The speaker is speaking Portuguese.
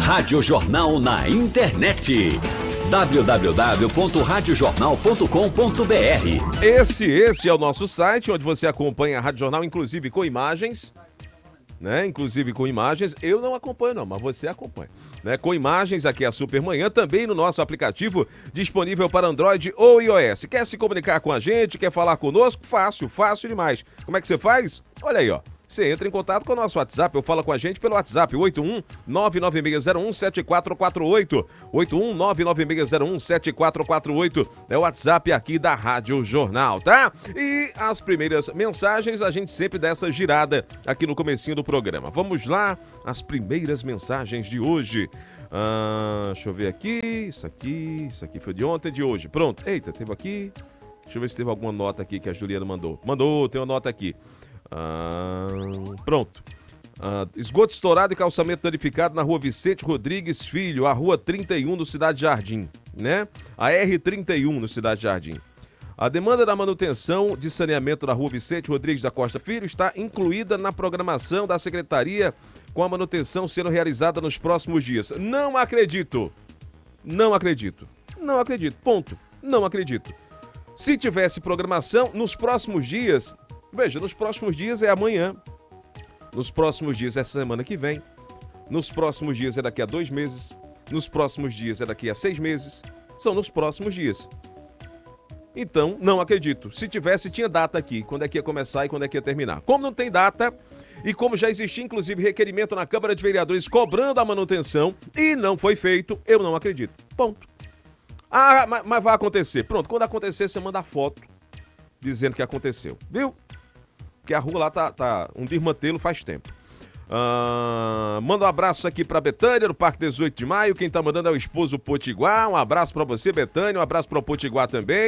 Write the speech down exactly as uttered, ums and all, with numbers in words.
Rádio Jornal na internet. w w w ponto rádio jornal ponto com ponto b r. Esse, esse é o nosso site, onde você acompanha a Rádio Jornal, inclusive com imagens, né? Inclusive com imagens. Eu não acompanho não, mas você acompanha, né? Com imagens aqui a Supermanhã, também no nosso aplicativo disponível para Android ou iOS. Quer se comunicar com a gente, quer falar conosco? Fácil, fácil demais. Como é que você faz? Olha aí, ó. Você entra em contato com o nosso WhatsApp, ou fala com a gente pelo WhatsApp, oito um nove nove seis zero um sete quatro quatro oito, oito um nove nove seis zero um sete quatro quatro oito, é o WhatsApp aqui da Rádio Jornal, tá? E as primeiras mensagens, a gente sempre dá essa girada aqui no comecinho do programa. Vamos lá, as primeiras mensagens de hoje. Ah, deixa eu ver aqui, isso aqui, isso aqui foi de ontem, de hoje. Pronto, eita, teve aqui, deixa eu ver se teve alguma nota aqui que a Juliana mandou. Mandou, tem uma nota aqui. Ah, pronto. Ah, esgoto estourado e calçamento danificado na rua Vicente Rodrigues Filho, a rua trinta e um no Cidade Jardim, né? A R trinta e um no Cidade Jardim. A demanda da manutenção de saneamento da rua Vicente Rodrigues da Costa Filho está incluída na programação da Secretaria, com a manutenção sendo realizada nos próximos dias. Não acredito. Não acredito. Não acredito. Ponto. Não acredito. Se tivesse programação, nos próximos dias... Veja, nos próximos dias é amanhã, nos próximos dias é semana que vem, nos próximos dias é daqui a dois meses, nos próximos dias é daqui a seis meses, são nos próximos dias. Então, não acredito. Se tivesse, tinha data aqui, quando é que ia começar e quando é que ia terminar. Como não tem data, e como já existia, inclusive, requerimento na Câmara de Vereadores cobrando a manutenção, e não foi feito, eu não acredito. Ponto. Ah, mas, mas vai acontecer. Pronto, quando acontecer, você manda a foto dizendo que aconteceu, viu? Que a rua lá tá, tá um desmantelo faz tempo. Ah, manda um abraço aqui pra Betânia, no Parque dezoito de maio. Quem tá mandando é o esposo Potiguar. Um abraço pra você, Betânia. Um abraço pro Potiguar também.